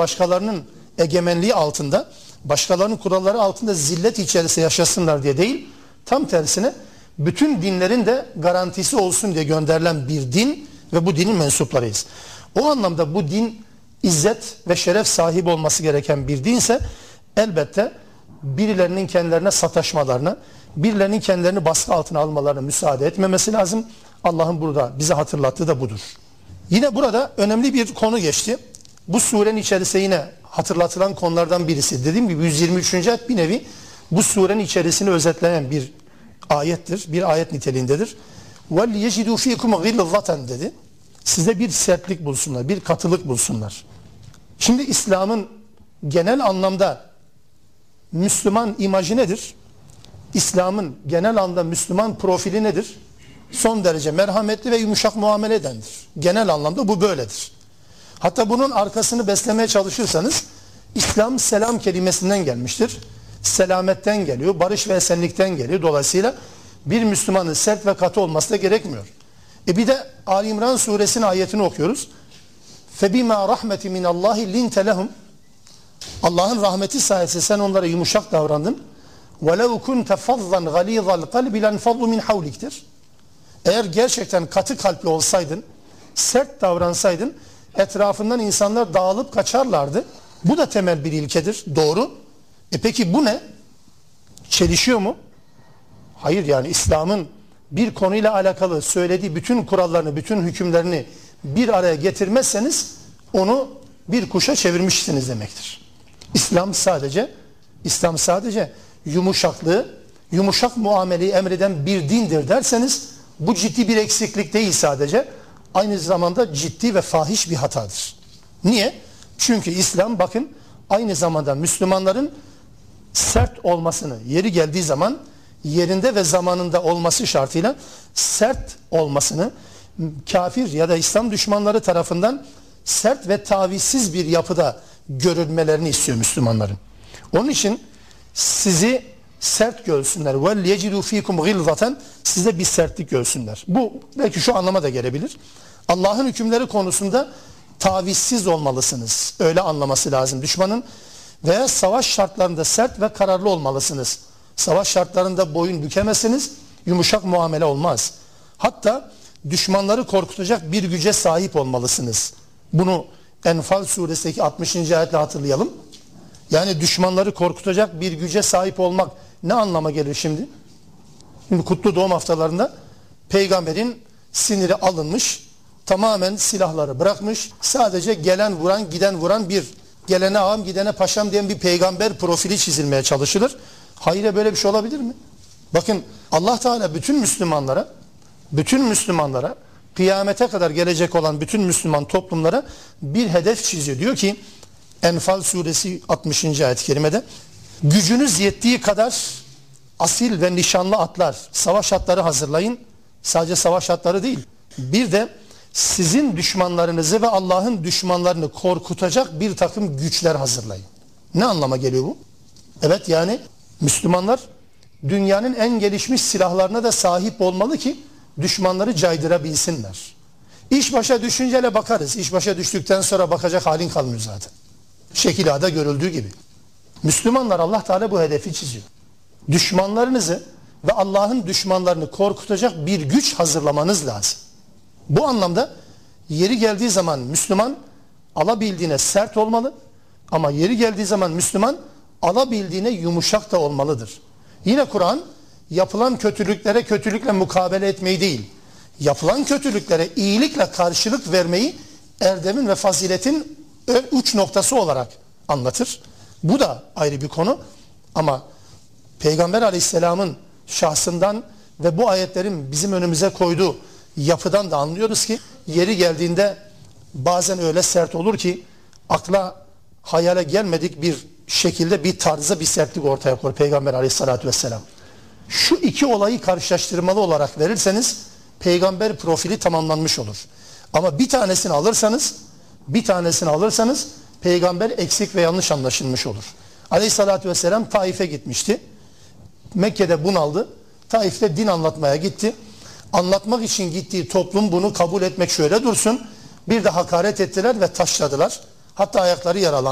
başkalarının egemenliği altında, başkalarının kuralları altında zillet içerisinde yaşasınlar diye değil, tam tersine bütün dinlerin de garantisi olsun diye gönderilen bir din ve bu dinin mensuplarıyız. O anlamda bu din izzet ve şeref sahibi olması gereken bir dinse elbette birilerinin kendilerine sataşmalarına, birilerinin kendilerini baskı altına almalarına müsaade etmemesi lazım. Allah'ın burada bize hatırlattığı da budur. Yine burada önemli bir konu geçti. Bu surenin içerisinde yine hatırlatılan konulardan birisi. Dediğim gibi 123. ayet bir nevi bu surenin içerisini özetleyen bir ayettir. Bir ayet niteliğindedir. وَلْيَجِدُوا ف۪يكُمْ غِلْظَةً dedi. Size bir sertlik bulsunlar, bir katılık bulsunlar. Şimdi İslam'ın genel anlamda Müslüman imajı nedir? İslam'ın genel anlamda Müslüman profili nedir? Son derece merhametli ve yumuşak muamele edendir. Genel anlamda bu böyledir. Hatta bunun arkasını beslemeye çalışırsanız İslam selam kelimesinden gelmiştir. Selametten geliyor, barış ve esenlikten geliyor. Dolayısıyla bir Müslümanın sert ve katı olması da gerekmiyor. Bir de Ali İmran suresinin ayetini okuyoruz. فَبِمَا رَحْمَةِ مِنَ اللّٰهِ لِنْتَ لَهُمْ Allah'ın rahmeti sayesinde sen onlara yumuşak davrandın. وَلَوْ كُنْتَ فَضًّا غَلِيظَ الْقَلْبِ لَنْفَضُّ مِنْ حَوْلِكَ Eğer gerçekten katı kalpli olsaydın, sert davransaydın, etrafından insanlar dağılıp kaçarlardı. Bu da temel bir ilkedir. Doğru. Peki bu ne? Çelişiyor mu? Hayır, yani İslam'ın bir konuyla alakalı söylediği bütün kurallarını, bütün hükümlerini bir araya getirmezseniz onu bir kuşa çevirmişsiniz demektir. İslam sadece yumuşaklığı, yumuşak muameleyi emreden bir dindir derseniz bu ciddi bir eksiklik değil sadece. Aynı zamanda ciddi ve fahiş bir hatadır. Niye? Çünkü İslam bakın aynı zamanda Müslümanların sert olmasını, yeri geldiği zaman yerinde ve zamanında olması şartıyla sert olmasını, kafir ya da İslam düşmanları tarafından sert ve tavizsiz bir yapıda görülmelerini istiyor Müslümanların. Onun için sizi sert görsünler. وَلْيَجِدُوا ف۪يكُمْ غِلْظَةً Size bir sertlik görsünler. Bu belki şu anlama da gelebilir. Allah'ın hükümleri konusunda tavizsiz olmalısınız. Öyle anlaması lazım düşmanın. Veya savaş şartlarında sert ve kararlı olmalısınız. Savaş şartlarında boyun bükemezsiniz. Yumuşak muamele olmaz. Hatta düşmanları korkutacak bir güce sahip olmalısınız. Bunu Enfal suresindeki 60. ayetle hatırlayalım. Yani düşmanları korkutacak bir güce sahip olmak ne anlama gelir şimdi? Şimdi kutlu doğum haftalarında peygamberin siniri alınmış, tamamen silahları bırakmış, sadece gelen vuran giden vuran bir gelene ağam gidene paşam diyen bir peygamber profili çizilmeye çalışılır. Hayır, böyle bir şey olabilir mi? Bakın Allah Teala bütün Müslümanlara kıyamete kadar gelecek olan bütün Müslüman toplumlara bir hedef çiziyor. Diyor ki Enfal suresi 60. ayet-i kerimede gücünüz yettiği kadar asil ve nişanlı atlar, savaş atları hazırlayın. Sadece savaş atları değil. Bir de sizin düşmanlarınızı ve Allah'ın düşmanlarını korkutacak bir takım güçler hazırlayın. Ne anlama geliyor bu? Evet, yani Müslümanlar dünyanın en gelişmiş silahlarına da sahip olmalı ki düşmanları caydırabilsinler. İş başa düşünceyle bakarız. İş başa düştükten sonra bakacak halin kalmıyor zaten. Şekil A'da görüldüğü gibi. Müslümanlar Allah Teala bu hedefi çiziyor. Düşmanlarınızı ve Allah'ın düşmanlarını korkutacak bir güç hazırlamanız lazım. Bu anlamda yeri geldiği zaman Müslüman alabildiğine sert olmalı ama yeri geldiği zaman Müslüman alabildiğine yumuşak da olmalıdır. Yine Kur'an yapılan kötülüklere kötülükle mukabele etmeyi değil, yapılan kötülüklere iyilikle karşılık vermeyi erdemin ve faziletin uç noktası olarak anlatır. Bu da ayrı bir konu ama Peygamber Aleyhisselam'ın şahsından ve bu ayetlerin bizim önümüze koyduğu yapıdan da anlıyoruz ki yeri geldiğinde bazen öyle sert olur ki akla hayale gelmedik bir şekilde bir tarzda bir sertlik ortaya koyar Peygamber Aleyhisselatü Vesselam. Şu iki olayı karşılaştırmalı olarak verirseniz peygamber profili tamamlanmış olur. Ama bir tanesini alırsanız peygamber eksik ve yanlış anlaşılmış olur. Aleyhissalatü vesselam Taif'e gitmişti. Mekke'de bunaldı. Taif'te din anlatmaya gitti. Anlatmak için gittiği toplum bunu kabul etmek şöyle dursun. Bir de hakaret ettiler ve taşladılar. Hatta ayakları yaralandı.